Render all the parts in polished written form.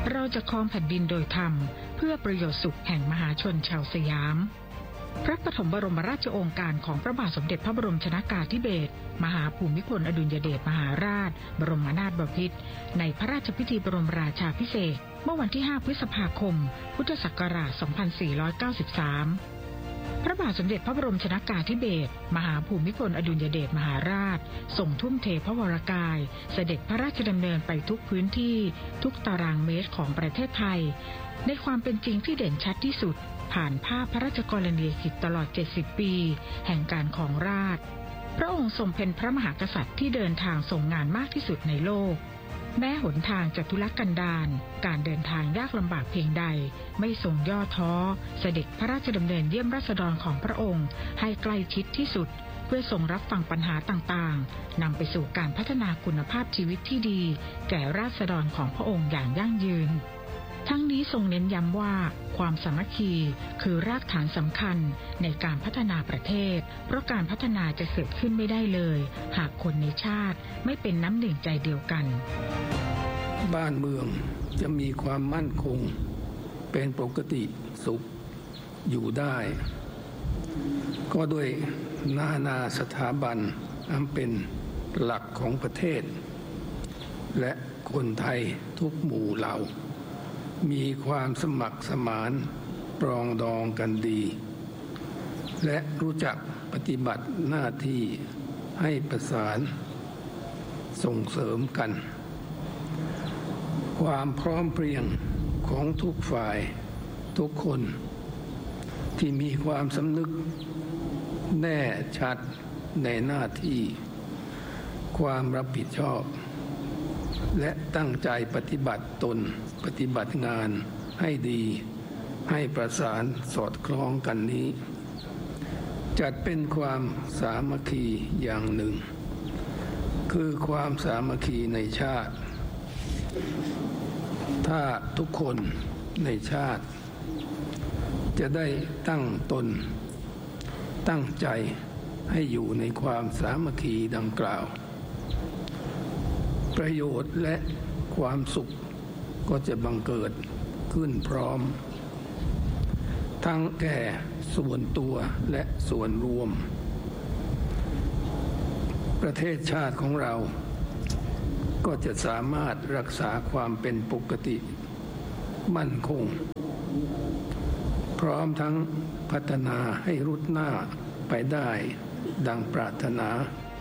เราจะครองแผ่นดินโดยธรรมเพื่อประโยชน์สุขแห่งมหาชนชาวสยามพระปฐมบรมราชโองการของพระบาทสมเด็จพระบรมชนกาธิเบศรมหาภูมิพลอดุลยเดชมหาราชบรมนาถบพิตรในพระราชพิธีบรมราชาภิเษกเมื่อวันที่ 5 พฤษภาคม พุทธศักราช 2493 พระบาทสมเด็จพระบรมชนกาธิเบศรมหาภูมิพลอดุลยเดชมหาราชทรงทุ่มเทพระวรกายเสด็จพระราชดำเนินไปทุกพื้นที่ทุกตารางเมตรของประเทศไทยในความเป็นจริงที่เด่นชัดที่สุดผ่านภาพพระราชกรณียกิจตลอด 70 ปีแห่งการครองราชย์พระองค์ทรงเป็นพระมหากษัตริย์ที่เดินทางส่งงานมากที่สุดในโลกแม้หนทางจะทุรกันดารการเดินทางยากลำบากเพียงใดไม่ทรงย่อท้อเสด็จพระราชดำเนินเยี่ยมราษฎรของพระองค์ให้ใกล้ชิดที่สุดเพื่อทรงรับฟังปัญหาต่างๆนำไปสู่การพัฒนาคุณภาพชีวิตที่ดีแก่ราษฎรของพระองค์อย่างยั่งยืนทั้งนี้ทรงเน้นย้ำว่าความสามัคคีคือรากฐานสำคัญในการพัฒนาประเทศเพราะการพัฒนาจะเกิดขึ้นไม่ได้เลยหากคนในชาติไม่เป็นน้ำหนึ่งใจเดียวกันบ้านเมืองจะมีความมั่นคงเป็นปกติสุขอยู่ได้ก็ด้วยนาสถาบันอันเป็นหลักของประเทศและคนไทยทุกหมู่เหล่ามีความสมัครสมานปรองดองกันดีและรู้จักปฏิบัติหน้าที่ให้ประสานส่งเสริมกันความพร้อมเพรียงของทุกฝ่ายทุกคนที่มีความสำนึกแน่ชัดในหน้าที่ความรับผิดชอบและตั้งใจปฏิบัติตนปฏิบัติงานให้ดีให้ประสานสอดคล้องกันนี้จัดเป็นความสามัคคีอย่างหนึ่งคือความสามัคคีในชาติถ้าทุกคนในชาติจะได้ตั้งตนตั้งใจให้อยู่ในความสามัคคีดังกล่าวประโยชน์และความสุขก็จะบังเกิดขึ้นพร้อมทั้งแก่ส่วนตัวและส่วนรวมประเทศชาติของเราก็จะสามารถรักษาความเป็นปกติมั่นคงพร้อมทั้งพัฒนาให้รุดหน้าไปได้ดังปรารถนา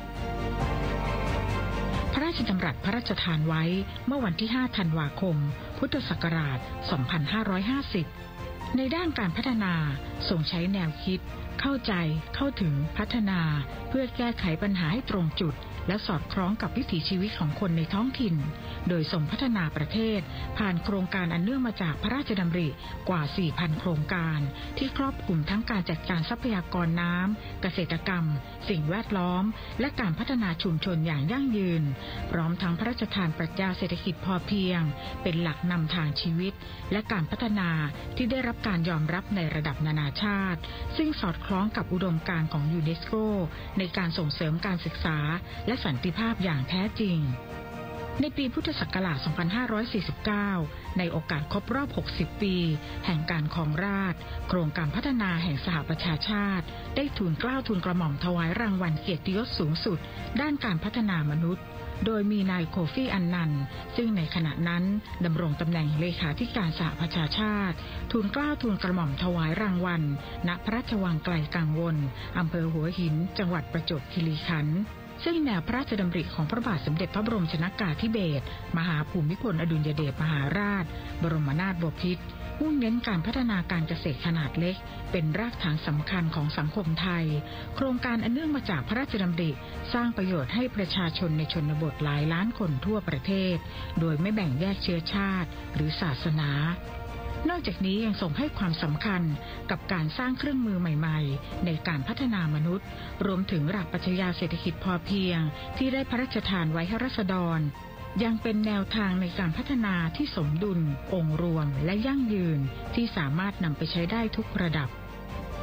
พระราชดำรัสพระราชทานไว้เมื่อวันที่ 5 ธันวาคม พุทธศักราช 2550 ในด้านการพัฒนาทรงใช้แนวคิดเข้าใจเข้าถึงพัฒนาเพื่อแก้ไขปัญหาให้ตรงจุดและสอดคล้องกับวิถีชีวิตของคนในท้องถิ่นโดยทรงพัฒนาประเทศผ่านโครงการอันเนื่องมาจากพระราชดำริกว่า 4,000 โครงการที่ครอบคลุมทั้งการจัดการทรัพยากรน้ำเกษตรกรรมสิ่งแวดล้อมและการพัฒนาชุมชนอย่างยั่งยืนพร้อมทั้งพระราชทานปรัชญาเศรษฐกิจพอเพียงเป็นหลักนำทางชีวิตและการพัฒนาที่ได้รับการยอมรับในระดับนานาชาติซึ่งสอดคล้องกับอุดมการณ์ของยูเนสโกในการส่งเสริมการศึกษาและสันติภาพอย่างแท้จริงในปีพุทธศักราช 2549 ในโอกาสครบรอบ 60 ปีแห่งการครองราชย์โครงการพัฒนาแห่งสหประชาชาติได้ทูลเกล้าทูลกระหม่อมถวายรางวัลเกียรติยศสูงสุดด้านการพัฒนามนุษย์โดยมีนายโคฟี่อันนันซึ่งในขณะนั้นดำรงตำแหน่งเลขาธิการสหประชาชาติทูลเกล้าทูลกระหม่อมถวายรางวัลณพระราชวังไกลกังวลอำเภอหัวหินจังหวัดประจวบคีรีขันธ์ซึ่งแนวพระราชดำริของพระบาทสมเด็จพระบรมชนกาธิเบศรมหาภูมิพลอดุลยเดชมหาราชบรมนาถบพิตรมุ่งเน้นการพัฒนาการเกษตรขนาดเล็กเป็นรากฐานสำคัญของสังคมไทยโครงการอันเนื่องมาจากพระราชดำริสร้างประโยชน์ให้ประชาชนในชนบทหลายล้านคนทั่วประเทศโดยไม่แบ่งแยกเชื้อชาติหรือศาสนานอกจากนี้ยังทรงให้ความสำคัญกับการสร้างเครื่องมือใหม่ๆในการพัฒนามนุษย์รวมถึงหลักปรัชญาเศรษฐกิจพอเพียงที่ได้พระราชทานไว้ให้ราษฎรยังเป็นแนวทางในการพัฒนาที่สมดุลองค์รวมและยั่งยืนที่สามารถนำไปใช้ได้ทุกระดับ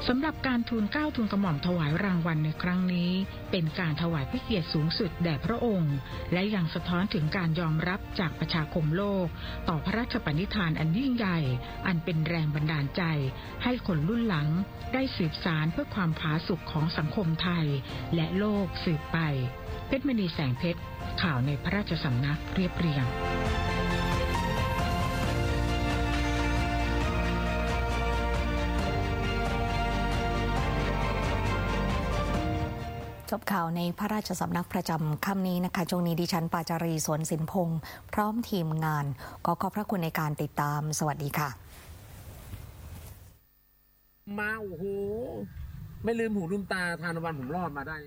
สำหรับการทูลเกล้าทูลกระหม่อมถวายรางวัลในครั้งนี้เป็นการถวายพระเกียรติสูงสุดแด่พระองค์และยังสะท้อนถึงการยอมรับจากประชาคมโลกต่อพระราชปณิธานอันยิ่งใหญ่อันเป็นแรงบันดาลใจให้คนรุ่นหลังได้สืบสานเพื่อความผาสุกของสังคมไทยและโลกสืบไปเพชรมณีแสงเพชรข่าวในพระราชสำนักเรียบเรียงจบข่าวในพระราชสำนักประจำค่ำนี้นะคะช่วงนี้ดิฉันปาจารีสวนสินพงษ์พร้อมทีมงานขอบพระคุณในการติดตามสวัสดีค่ะมาโอ้โหไม่ลืมหูลืมตาทานวันผมรอดมาได้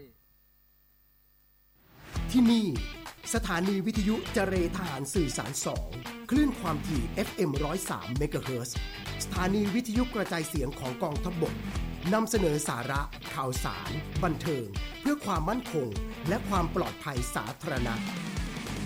ที่นี่สถานีวิทยุเจรทหารสื่อสาร2คลื่นความถี่ FM 103 เมกะเฮิรตซ์สถานีวิทยุกระจายเสียงของกองทัพบกนำเสนอสาระข่าวสารบันเทิงเพื่อความมั่นคงและความปลอดภัยสาธารณะ